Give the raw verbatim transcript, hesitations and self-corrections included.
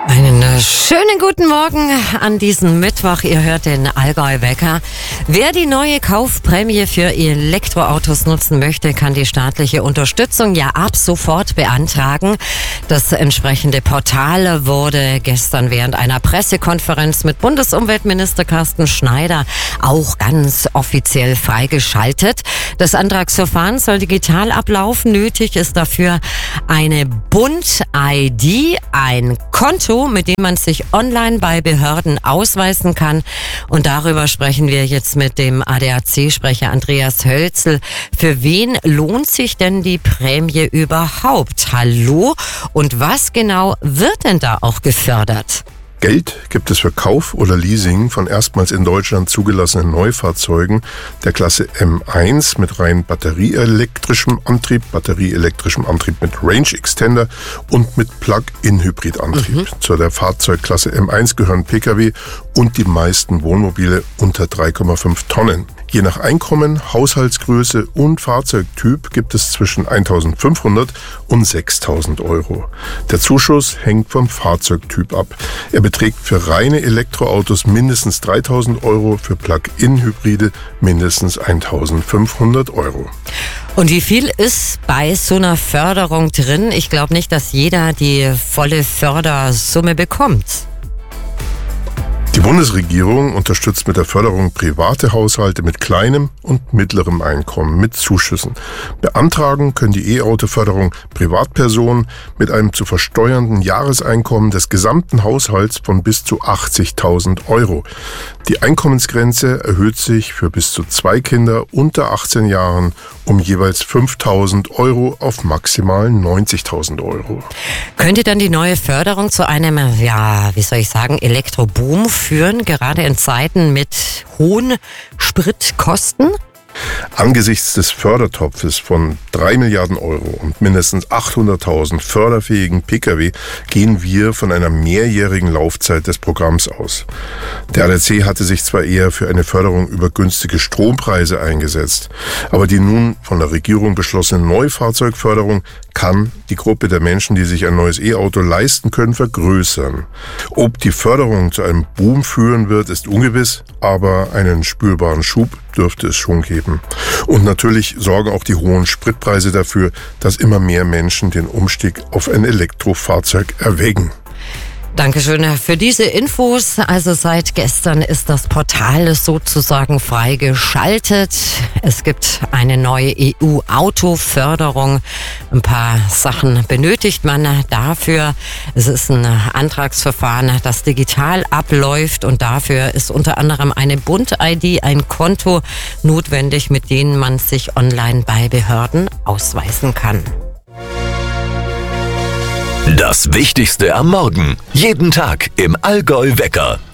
Einen schönen guten Morgen an diesem Mittwoch. Ihr hört den Allgäu-Wecker. Wer die neue Kaufprämie für Elektroautos nutzen möchte, kann die staatliche Unterstützung ja ab sofort beantragen. Das entsprechende Portal wurde gestern während einer Pressekonferenz mit Bundesumweltminister Carsten Schneider auch ganz offiziell freigeschaltet. Das Antragsverfahren soll digital ablaufen. Nötig ist dafür eine Bund-I D, ein Konto, mit dem man sich online bei Behörden ausweisen kann. Und darüber sprechen wir jetzt mit dem A D A C-Sprecher Andreas Hölzl. Für wen lohnt sich denn die Prämie überhaupt? Hallo? Und was genau wird denn da auch gefördert? Geld gibt es für Kauf oder Leasing von erstmals in Deutschland zugelassenen Neufahrzeugen der Klasse M eins mit rein batterieelektrischem Antrieb, batterieelektrischem Antrieb mit Range Extender und mit Plug-in-Hybrid-Antrieb. Mhm. Zu der Fahrzeugklasse M eins gehören Pkw und die meisten Wohnmobile unter drei Komma fünf Tonnen. Je nach Einkommen, Haushaltsgröße und Fahrzeugtyp gibt es zwischen eintausendfünfhundert und sechstausend Euro. Der Zuschuss hängt vom Fahrzeugtyp ab. Er beträgt für reine Elektroautos mindestens dreitausend Euro, für Plug-in-Hybride mindestens eintausendfünfhundert Euro. Und wie viel ist bei so einer Förderung drin? Ich glaube nicht, dass jeder die volle Fördersumme bekommt. Die Bundesregierung unterstützt mit der Förderung private Haushalte mit kleinem und mittlerem Einkommen mit Zuschüssen. Beantragen können die E-Auto-Förderung Privatpersonen mit einem zu versteuernden Jahreseinkommen des gesamten Haushalts von bis zu achtzigtausend Euro. Die Einkommensgrenze erhöht sich für bis zu zwei Kinder unter achtzehn Jahren um jeweils fünftausend Euro auf maximal neunzigtausend Euro. Könnte dann die neue Förderung zu einem, ja, wie soll ich sagen, Elektroboom führen, gerade in Zeiten mit hohen Spritkosten? Angesichts des Fördertopfes von drei Milliarden Euro und mindestens achthunderttausend förderfähigen Pkw gehen wir von einer mehrjährigen Laufzeit des Programms aus. Der A D A C hatte sich zwar eher für eine Förderung über günstige Strompreise eingesetzt, aber die nun von der Regierung beschlossene Neufahrzeugförderung kann die Gruppe der Menschen, die sich ein neues E-Auto leisten können, vergrößern. Ob die Förderung zu einem Boom führen wird, ist ungewiss, aber einen spürbaren Schub dürfte es schon geben. Und natürlich sorgen auch die hohen Spritpreise dafür, dass immer mehr Menschen den Umstieg auf ein Elektrofahrzeug erwägen. Dankeschön für diese Infos. Also seit gestern ist das Portal sozusagen freigeschaltet. Es gibt eine neue E U-Autoförderung. Ein paar Sachen benötigt man dafür. Es ist ein Antragsverfahren, das digital abläuft, und dafür ist unter anderem eine Bund-I D, ein Konto notwendig, mit dem man sich online bei Behörden ausweisen kann. Das Wichtigste am Morgen. Jeden Tag im Allgäu-Wecker.